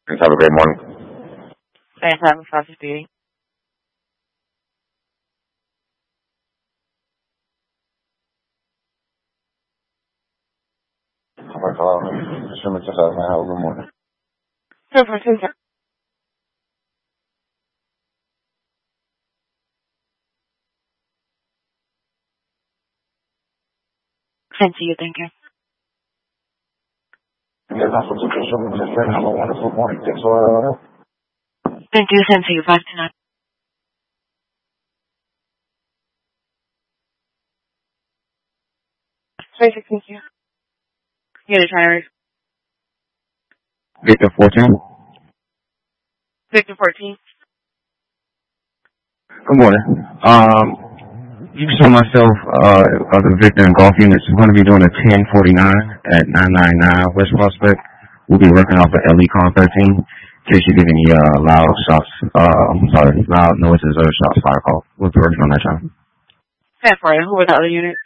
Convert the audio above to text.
Have a great morning. Thanks, have a fast day. Hello. Have a good morning. Same to you, thank you. Yeah, that's what you just said. Have a wonderful morning. Thanks for Thank you, same to you, 5 to 9. Basic, thank you. Yeah, the trainers. Victor 14. Victor 14. Good morning. You saw myself, the Victor and Golf units is going to be doing a 1049 at 999 West Prospect. We'll be working off of LE Car 13 in case you get any loud noises or shots fire call. We'll be working on that time. That's right. Who were the other units?